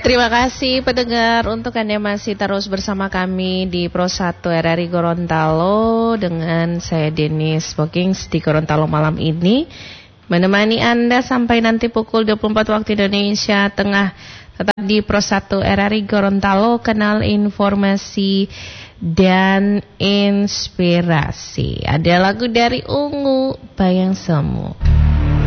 Terima kasih pendengar untuk Anda masih terus bersama kami di Pro 1 RRI Gorontalo dengan saya Dennis Bokings di Gorontalo malam ini menemani Anda sampai nanti pukul 24 waktu Indonesia Tengah. Tetap di Pro 1 RRI Gorontalo, kanal informasi dan inspirasi. Ada lagu dari Ungu, Bayang Semu.